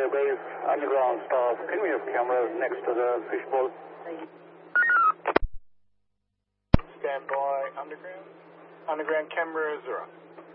base, underground staff. Can we have cameras next to the fishbowl? Stand by, underground. Underground cameras are up.